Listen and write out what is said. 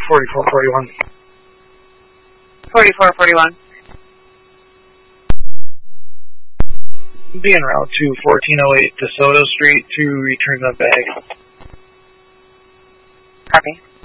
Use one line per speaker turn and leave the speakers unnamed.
4441.
4441.
Be en route to 1408 DeSoto Street to return the bag.
Copy.